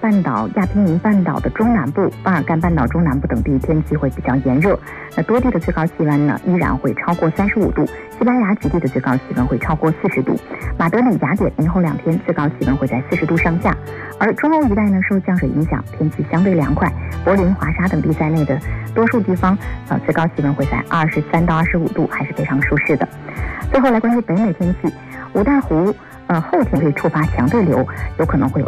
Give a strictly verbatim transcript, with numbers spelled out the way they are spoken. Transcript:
半岛、亚平宁半岛的中南部、巴尔干半岛中南部等地天气会比较炎热，那多地的最高气温呢依然会超过三十五度，西班牙几地的最高气温会超过四十度，马德里、雅典明后两天最高气温会在四十度上下，而中欧一带呢受降水影响，天气相对凉快，柏林、华沙等地在内的多数地方呃最高气温会在二十三到二十五度，还是非常舒适的。最后来关注北美天气，五大湖呃后天会触发强对流，有可能会有